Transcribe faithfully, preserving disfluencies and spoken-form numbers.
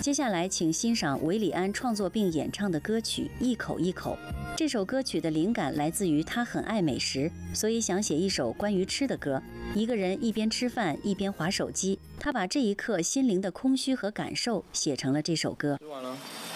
接下来，请欣赏韦礼安创作并演唱的歌曲《一口一口》。这首歌曲的灵感来自于他很爱美食，所以想写一首关于吃的歌。一个人一边吃饭一边滑手机，他把这一刻心灵的空虚和感受写成了这首歌。 吃完了。